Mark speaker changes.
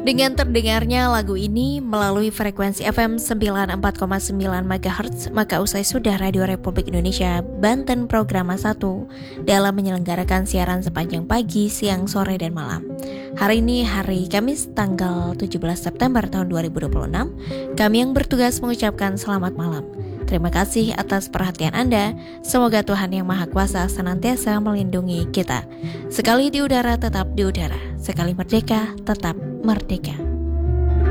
Speaker 1: Dengan terdengarnya lagu ini melalui frekuensi FM 94,9 MHz, maka usai sudah Radio Republik Indonesia Banten Programa 1 dalam menyelenggarakan siaran sepanjang pagi, siang, sore, dan malam. Hari ini hari Kamis tanggal 17 September tahun 2026, kami yang bertugas mengucapkan selamat malam. Terima kasih atas perhatian Anda. Semoga Tuhan Yang Maha Kuasa senantiasa melindungi kita. Sekali di udara, tetap di udara. Sekali merdeka, tetap merdeka.